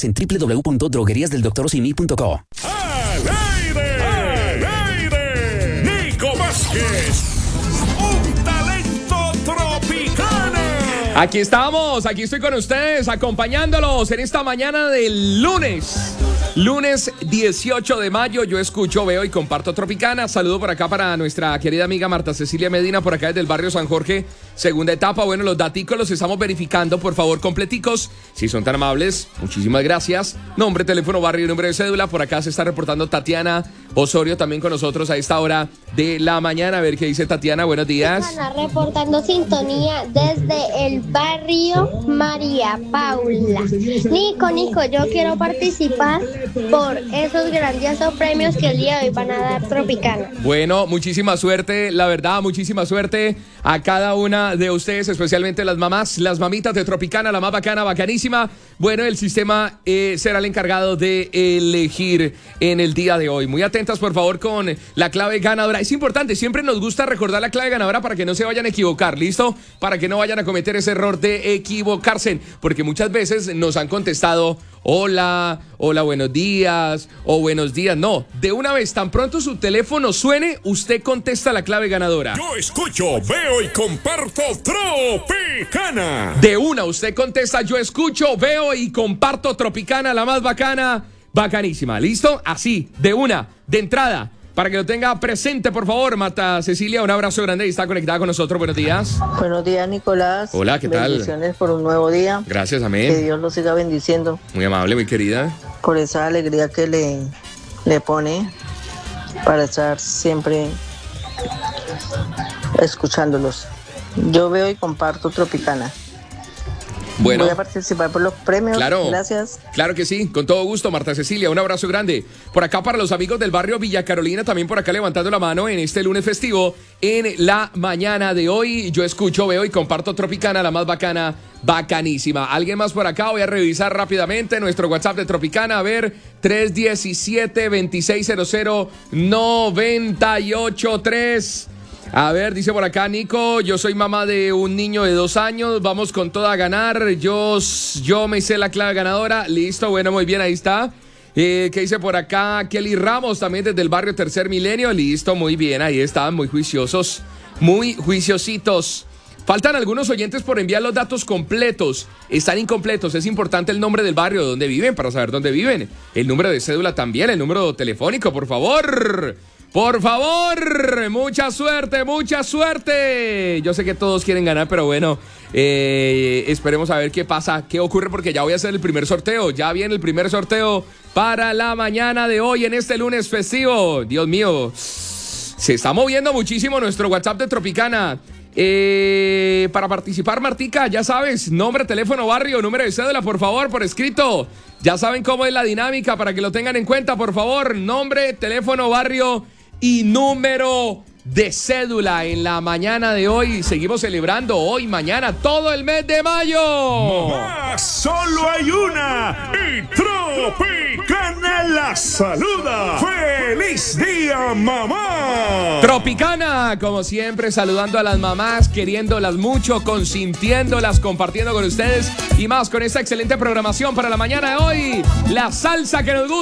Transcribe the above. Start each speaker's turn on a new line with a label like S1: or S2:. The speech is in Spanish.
S1: detalles en www.drogueriasdeldoctorosimi.co.
S2: ¡Al aire! ¡Al aire! ¡Nico Vázquez! ¡Un talento tropicano!
S3: Aquí estamos, aquí estoy con ustedes, acompañándolos en esta mañana del lunes 18 de mayo. Yo escucho, veo y comparto Tropicana. Saludo por acá para nuestra querida amiga Marta Cecilia Medina, por acá desde el barrio San Jorge, segunda etapa. Bueno, los daticos los estamos verificando, por favor, completicos, si son tan amables. Muchísimas gracias. Nombre, teléfono, barrio y número de cédula. Por acá se está reportando Tatiana Osorio también con nosotros a esta hora de la mañana. A ver qué dice Tatiana, buenos días.
S4: Están reportando sintonía desde el barrio María Paula. Nico, yo quiero participar por esos grandiosos premios que el día de hoy van a dar Tropicana.
S3: Bueno, muchísima suerte, la verdad, muchísima suerte a cada una de ustedes, especialmente las mamás, las mamitas de Tropicana, la más bacana, bacanísima. Bueno, el sistema será el encargado de elegir en el día de hoy. Muy atentas, por favor, con la clave ganadora. Es importante, siempre nos gusta recordar la clave ganadora para que no se vayan a equivocar, ¿listo? Para que no vayan a cometer ese error de equivocarse, porque muchas veces nos han contestado hola, buenos días o buenos días. No, de una vez, tan pronto su teléfono suene, usted contesta la clave ganadora.
S2: Yo escucho, veo y comparto Tropicana.
S3: De una, usted contesta, yo escucho, veo y comparto Tropicana, la más bacana, bacanísima. ¿Listo? Así, de una, de entrada. Para que lo tenga presente, por favor, Marta Cecilia, un abrazo grande y está conectada con nosotros. Buenos días.
S5: Buenos días, Nicolás.
S3: Hola, ¿qué tal?
S5: Bendiciones por un nuevo día.
S3: Gracias, amén.
S5: Que Dios lo siga bendiciendo.
S3: Muy amable, muy querida.
S5: Por esa alegría que le pone para estar siempre escuchándolos. Yo veo y comparto Tropicana.
S3: Bueno,
S5: voy a participar por los premios.
S3: Claro,
S5: gracias.
S3: Claro que sí, con todo gusto, Marta Cecilia, un abrazo grande. Por acá para los amigos del barrio Villa Carolina, también por acá levantando la mano en este lunes festivo. En la mañana de hoy, yo escucho, veo y comparto Tropicana, la más bacana, bacanísima. ¿Alguien más por acá? Voy a revisar rápidamente nuestro WhatsApp de Tropicana. A ver, 317-2600-983. A ver, dice por acá Nico, yo soy mamá de un niño de 2 años, vamos con toda a ganar, yo me sé la clave ganadora, listo, bueno, muy bien, ahí está. ¿Qué dice por acá? Kelly Ramos, también desde el barrio Tercer Milenio, listo, muy bien, ahí están, muy juiciosos, muy juiciositos. Faltan algunos oyentes por enviar los datos completos, están incompletos, es importante el nombre del barrio donde viven para saber dónde viven, el número de cédula también, el número telefónico, por favor. Por favor, mucha suerte, mucha suerte. Yo sé que todos quieren ganar, pero bueno, esperemos a ver qué pasa, qué ocurre, porque ya voy a hacer el primer sorteo. Ya viene el primer sorteo para la mañana de hoy en este lunes festivo. Dios mío, se está moviendo muchísimo nuestro WhatsApp de Tropicana. Para participar, Martica, ya sabes, nombre, teléfono, barrio, número de cédula, por favor, por escrito. Ya saben cómo es la dinámica, para que lo tengan en cuenta, por favor. Nombre, teléfono, barrio y número de cédula en la mañana de hoy. Seguimos celebrando hoy, mañana, todo el mes de mayo.
S2: Mamá, solo hay una y Tropicana la saluda. ¡Feliz día, mamá!
S3: Tropicana, como siempre, saludando a las mamás, queriéndolas mucho, consintiéndolas, compartiendo con ustedes y más con esta excelente programación para la mañana de hoy. La salsa que nos gusta.